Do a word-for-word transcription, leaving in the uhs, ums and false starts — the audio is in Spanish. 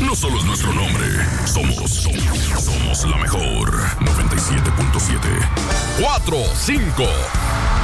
no solo es nuestro nombre. Somos, somos, somos la mejor. noventa y siete punto siete. cuatro, cinco.